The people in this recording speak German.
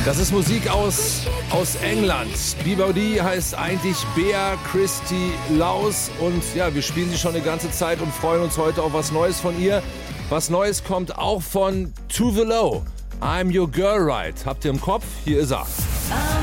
Das ist Musik aus England. B.B.O.D. heißt eigentlich Bea Christie Laus. Und ja, wir spielen sie schon eine ganze Zeit und freuen uns heute auf was Neues von ihr. Was Neues kommt auch von Tove Lo. I'm Your Girl Right. Habt ihr im Kopf? Hier ist er.